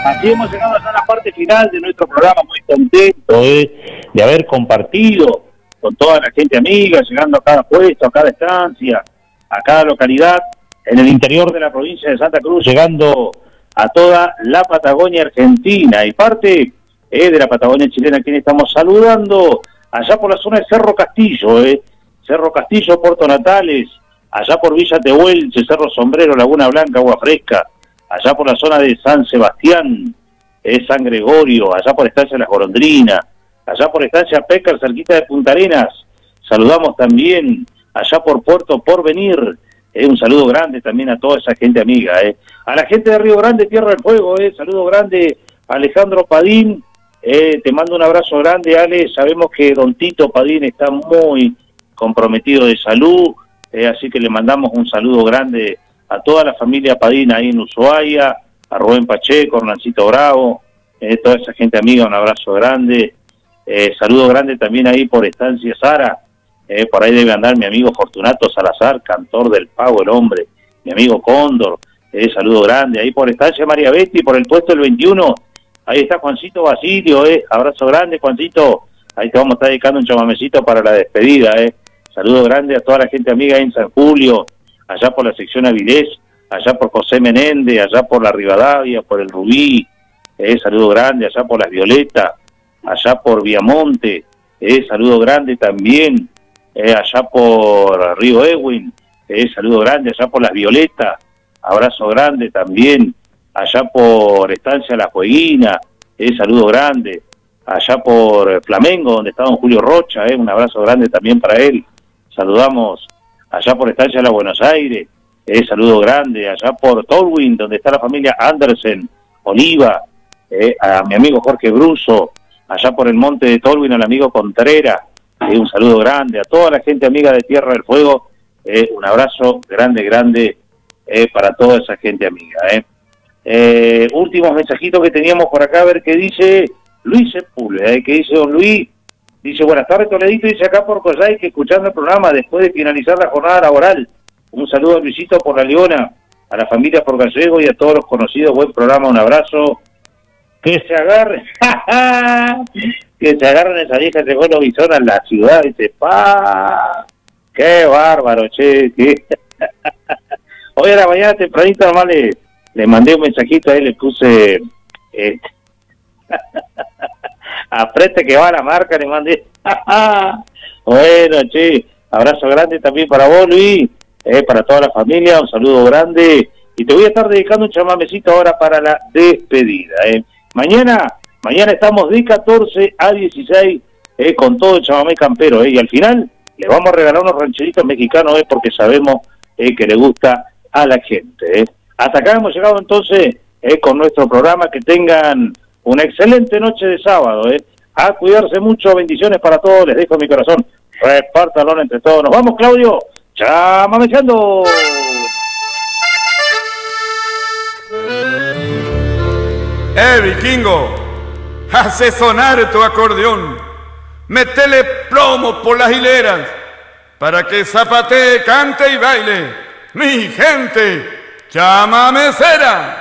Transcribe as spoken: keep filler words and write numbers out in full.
Así hemos llegado a la parte final de nuestro programa, muy contento eh, de haber compartido con toda la gente amiga, llegando a cada puesto, a cada estancia, a cada localidad, en el interior de la provincia de Santa Cruz, llegando a toda la Patagonia Argentina y parte eh, de la Patagonia chilena, a quien estamos saludando allá por la zona de Cerro Castillo, eh, Cerro Castillo, Puerto Natales, allá por Villa Tehuelche, Cerro Sombrero, Laguna Blanca, Agua Fresca, allá por la zona de San Sebastián, eh, San Gregorio, allá por Estancia Las Golondrinas, allá por Estancia Pécar, cerquita de Punta Arenas. Saludamos también allá por Puerto Porvenir, eh, un saludo grande también a toda esa gente amiga, eh. A la gente de Río Grande, Tierra del Fuego, eh, saludo grande a Alejandro Padín, eh, te mando un abrazo grande, Ale. Sabemos que don Tito Padín está muy comprometido de salud, eh, así que le mandamos un saludo grande a toda la familia Padín ahí en Ushuaia, a Rubén Pacheco, Hernancito Bravo, eh, toda esa gente amiga, un abrazo grande. Eh, saludo grande también ahí por Estancia Sara, eh, por ahí debe andar mi amigo Fortunato Salazar, cantor del Pago, el hombre, mi amigo Cóndor, eh, saludo grande. Ahí por Estancia María Betty, por el puesto del veintiuno, ahí está Juancito Basilio, eh, abrazo grande Juancito, ahí te vamos a estar dedicando un chamamecito para la despedida, eh. Saludo grande a toda la gente amiga ahí en San Julio, allá por la sección Avilés, allá por José Menéndez, allá por la Rivadavia, por el Rubí, eh, saludo grande, allá por las Violetas, allá por Viamonte, eh, saludo grande también, eh, allá por Río Ewin, eh, saludo grande, allá por las Violetas, abrazo grande también, allá por Estancia La Jueguina, eh, saludo grande, allá por Flamengo, donde está don Julio Rocha, eh, un abrazo grande también para él, saludamos allá por Estancia La Buenos Aires, eh, saludo grande, allá por Tolwyn, donde está la familia Andersen, Oliva, eh, a mi amigo Jorge Bruso, allá por el monte de Tolwyn al amigo Contreras, eh, un saludo grande, a toda la gente amiga de Tierra del Fuego, eh, un abrazo grande, grande eh, para toda esa gente amiga. Eh. Eh, últimos mensajitos que teníamos por acá, a ver qué dice Luis Sepúlveda, eh, que dice don Luis. Dice, buenas tardes, Toledito, dice acá por Cosay, que escuchando el programa después de finalizar la jornada laboral. Un saludo a Luisito por la Leona, a la familia por Gallego y a todos los conocidos. Buen programa, un abrazo. Que se agarren, que se agarren esa vieja de Golo Bisona en la ciudad, dice, pa, qué bárbaro, che. ¿Qué? Hoy a la mañana tempranito nomás le, le mandé un mensajito a él, le puse... Eh, aprete que va la marca, le mandé. Bueno, che, abrazo grande también para vos, Luis, eh, para toda la familia, un saludo grande, y te voy a estar dedicando un chamamecito ahora para la despedida. eh. Mañana, mañana estamos de catorce a dieciséis eh, con todo el chamamé campero, eh, y al final le vamos a regalar unos rancheritos mexicanos, eh, porque sabemos eh, que le gusta a la gente. Eh. Hasta acá hemos llegado entonces eh, con nuestro programa. Que tengan una excelente noche de sábado, ¿eh? A cuidarse mucho, bendiciones para todos, les dejo mi corazón, repártalo entre todos. Nos vamos, Claudio, chamamechando. ¡Eh, vikingo! Hace sonar tu acordeón, metele plomo por las hileras, para que zapatee, cante y baile, mi gente chamamecera.